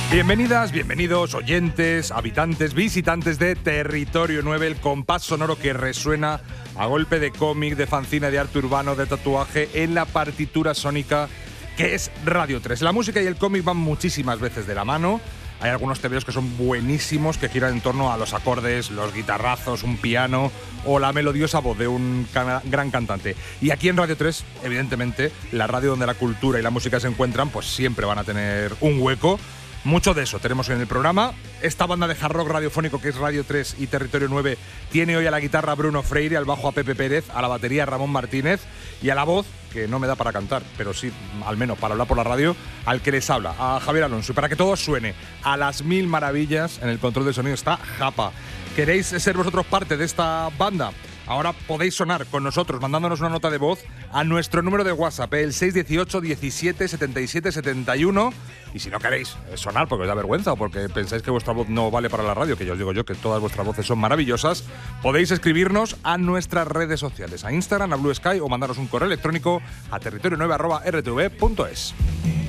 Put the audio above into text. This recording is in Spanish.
Bienvenidas, bienvenidos, oyentes, habitantes, visitantes de Territorio 9, el compás sonoro que resuena a golpe de cómic, de fanzine, de arte urbano, de tatuaje en la partitura sónica que es Radio 3. La música y el cómic van muchísimas veces de la mano. Hay algunos tebeos que son buenísimos, que giran en torno a los acordes, los guitarrazos, un piano o la melodiosa voz de un gran cantante. Y aquí en Radio 3, evidentemente, la radio donde la cultura y la música se encuentran, pues siempre van a tener un hueco. Mucho de eso tenemos en el programa. Esta banda de hard rock radiofónico que es Radio 3 y Territorio 9 tiene hoy a la guitarra a Bruno Freire, al bajo a Pepe Pérez, a la batería a Ramón Martínez y a la voz, que no me da para cantar, pero sí, al menos para hablar por la radio, al que les habla, a Javier Alonso. Y para que todo suene a las mil maravillas, en el control del sonido está Japa. ¿Queréis ser vosotros parte de esta banda? Ahora podéis sonar con nosotros mandándonos una nota de voz a nuestro número de WhatsApp, el 618 17 77 71. Y si no queréis sonar porque os da vergüenza o porque pensáis que vuestra voz no vale para la radio, que ya os digo yo que todas vuestras voces son maravillosas, podéis escribirnos a nuestras redes sociales, a Instagram, a Blue Sky o mandaros un correo electrónico a territorio9@rtv.es.